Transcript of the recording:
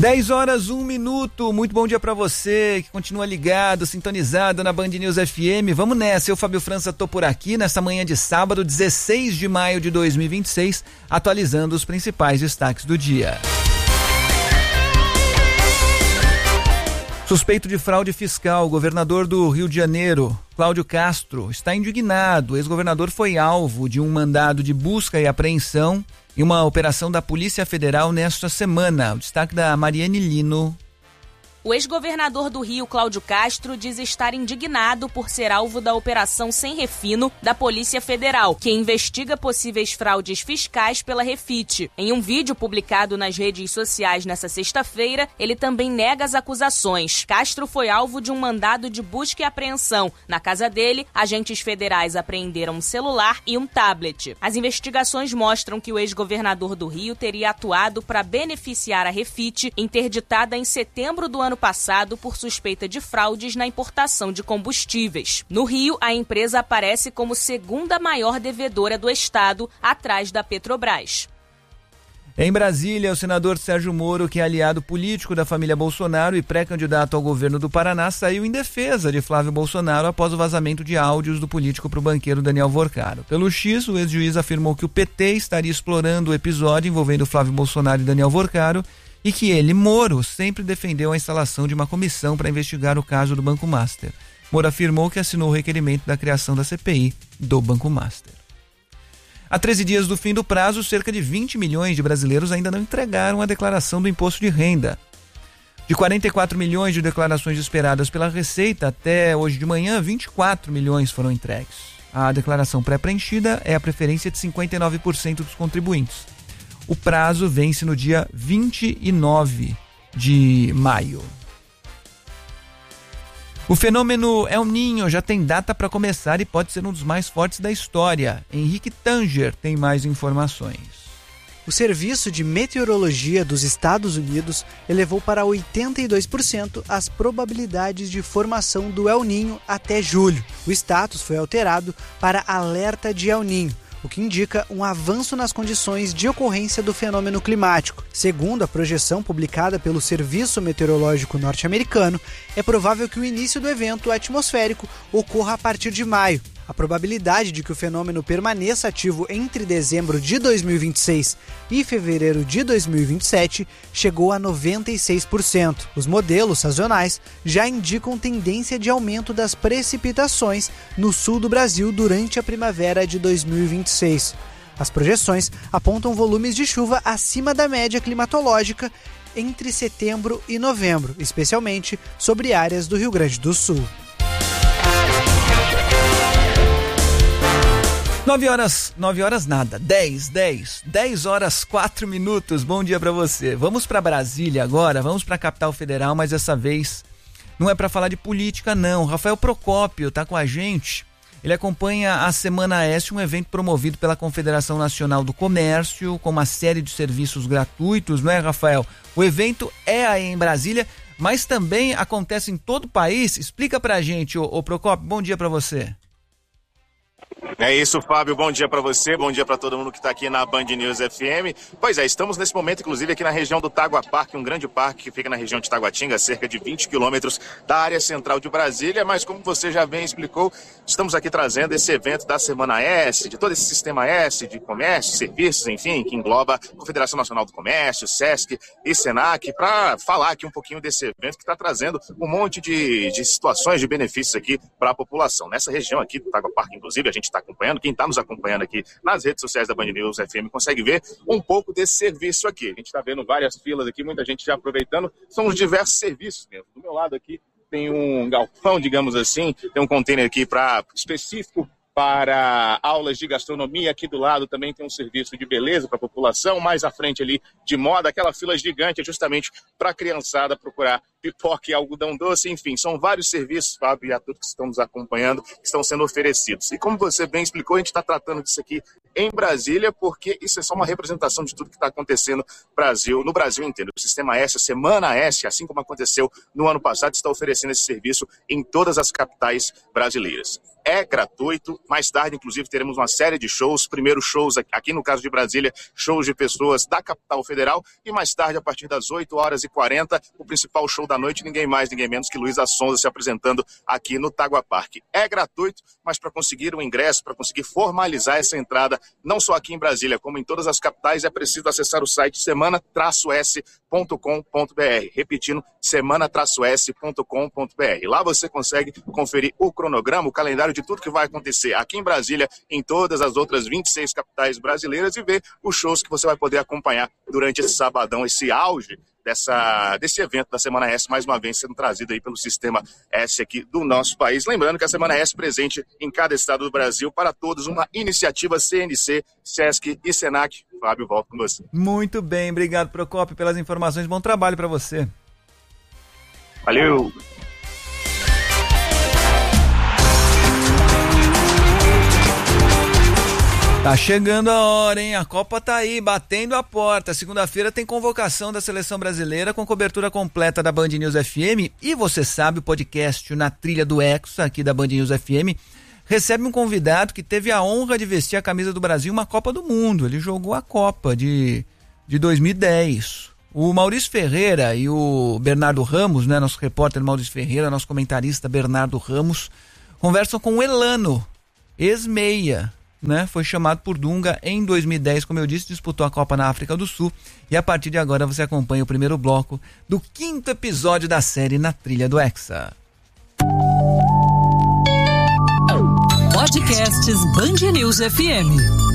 10h01. Muito bom dia pra você que continua ligado, sintonizado na Band News FM. Vamos nessa, eu, Fábio França, tô por aqui nessa manhã de sábado, 16 de maio de 2026, atualizando os principais destaques do dia. Suspeito de fraude fiscal, o governador do Rio de Janeiro, Cláudio Castro, está indignado. O ex-governador foi alvo de um mandado de busca e apreensão em uma operação da Polícia Federal nesta semana. O destaque da Mariane Lino. O ex-governador do Rio, Cláudio Castro, diz estar indignado por ser alvo da Operação Sem Refino da Polícia Federal, que investiga possíveis fraudes fiscais pela Refit. Em um vídeo publicado nas redes sociais nesta sexta-feira, ele também nega as acusações. Castro foi alvo de um mandado de busca e apreensão. Na casa dele, agentes federais apreenderam um celular e um tablet. As investigações mostram que o ex-governador do Rio teria atuado para beneficiar a Refit, interditada em setembro do ano passado por suspeita de fraudes na importação de combustíveis. No Rio, a empresa aparece como segunda maior devedora do estado, atrás da Petrobras. Em Brasília, o senador Sérgio Moro, que é aliado político da família Bolsonaro e pré-candidato ao governo do Paraná, saiu em defesa de Flávio Bolsonaro após o vazamento de áudios do político para o banqueiro Daniel Vorcaro. Pelo X, o ex-juiz afirmou que o PT estaria explorando o episódio envolvendo Flávio Bolsonaro e Daniel Vorcaro e que ele, Moro, sempre defendeu a instalação de uma comissão para investigar o caso do Banco Master. Moro afirmou que assinou o requerimento da criação da CPI do Banco Master. Há 13 dias do fim do prazo, cerca de 20 milhões de brasileiros ainda não entregaram a declaração do imposto de renda. De 44 milhões de declarações esperadas pela Receita, até hoje de manhã, 24 milhões foram entregues. A declaração pré-preenchida é a preferência de 59% dos contribuintes. O prazo vence no dia 29 de maio. O fenômeno El Niño já tem data para começar e pode ser um dos mais fortes da história. Henrique Tanger tem mais informações. O Serviço de Meteorologia dos Estados Unidos elevou para 82% as probabilidades de formação do El Niño até julho. O status foi alterado para alerta de El Niño, o que indica um avanço nas condições de ocorrência do fenômeno climático. Segundo a projeção publicada pelo Serviço Meteorológico norte-americano, é provável que o início do evento atmosférico ocorra a partir de maio. A probabilidade de que o fenômeno permaneça ativo entre dezembro de 2026 e fevereiro de 2027 chegou a 96%. Os modelos sazonais já indicam tendência de aumento das precipitações no sul do Brasil durante a primavera de 2026. As projeções apontam volumes de chuva acima da média climatológica entre setembro e novembro, especialmente sobre áreas do Rio Grande do Sul. 9 horas nada, 10 horas 4 minutos, bom dia pra você. Vamos pra Brasília agora, vamos pra capital federal, mas dessa vez não é pra falar de política não. Rafael Procópio tá com a gente, ele acompanha a Semana S, um evento promovido pela Confederação Nacional do Comércio, com uma série de serviços gratuitos, não é, Rafael? O evento é aí em Brasília, mas também acontece em todo o país. Explica pra gente, ô Procópio, bom dia pra você. É isso, Fábio. Bom dia para você, bom dia para todo mundo que está aqui na Band News FM. Pois é, estamos nesse momento, inclusive, aqui na região do Tagua Parque, um grande parque que fica na região de Taguatinga, a cerca de 20 quilômetros da área central de Brasília. Mas, como você já bem explicou, estamos aqui trazendo esse evento da Semana S, de todo esse sistema S de comércio, serviços, enfim, que engloba a Confederação Nacional do Comércio, SESC e SENAC, para falar aqui um pouquinho desse evento que está trazendo um monte de situações, de benefícios aqui para a população. Nessa região aqui do Tagua Parque, inclusive, a gente está acompanhando, quem está nos acompanhando aqui nas redes sociais da Band News FM consegue ver um pouco desse serviço aqui. A gente está vendo várias filas aqui, muita gente já aproveitando, são os diversos serviços mesmo. Do meu lado aqui tem um galpão, digamos assim, tem um container aqui específico para aulas de gastronomia. Aqui do lado também tem um serviço de beleza para a população, mais à frente ali de moda, aquela fila gigante é justamente para a criançada procurar pipoca e algodão doce, enfim, são vários serviços, Fábio, e a todos que estão nos acompanhando, que estão sendo oferecidos. E como você bem explicou, a gente está tratando disso aqui em Brasília, porque isso é só uma representação de tudo que está acontecendo no Brasil inteiro. O Sistema S, a Semana S, assim como aconteceu no ano passado, está oferecendo esse serviço em todas as capitais brasileiras. é gratuito. Mais tarde, inclusive, teremos uma série de shows. Primeiro shows aqui no caso de Brasília, shows de pessoas da capital federal. E mais tarde, a partir das 8h40, o principal show da noite, ninguém mais, ninguém menos que Luísa Sonza se apresentando aqui no Tagua Park. É gratuito, mas para conseguir o ingresso, para conseguir formalizar essa entrada, não só aqui em Brasília, como em todas as capitais, é preciso acessar o site semana-s.com.br. Repetindo, semana-s.com.br. Lá você consegue conferir o cronograma, o calendário de tudo que vai acontecer aqui em Brasília, em todas as outras 26 capitais brasileiras e ver os shows que você vai poder acompanhar durante esse sabadão, esse auge desse evento da Semana S, mais uma vez sendo trazido aí pelo Sistema S aqui do nosso país. Lembrando que a Semana S presente em cada estado do Brasil, para todos, uma iniciativa CNC, Sesc e Senac. Fábio, volto com você. Muito bem, obrigado, Procópio, pelas informações. Bom trabalho para você. Valeu! Tá chegando a hora, hein? A Copa tá aí, batendo a porta. Segunda-feira tem convocação da Seleção Brasileira com cobertura completa da Band News FM. E você sabe, o podcast Na Trilha do Hexa, aqui da Band News FM, recebe um convidado que teve a honra de vestir a camisa do Brasil uma Copa do Mundo. Ele jogou a Copa de 2010. O Maurício Ferreira e o Bernardo Ramos, né? Nosso repórter Maurício Ferreira, nosso comentarista Bernardo Ramos, conversam com o Elano, ex-meia, né? Foi chamado por Dunga em 2010, como eu disse, disputou a Copa na África do Sul. E a partir de agora você acompanha o primeiro bloco do 5º episódio da série Na Trilha do Hexa. Podcasts Band News FM.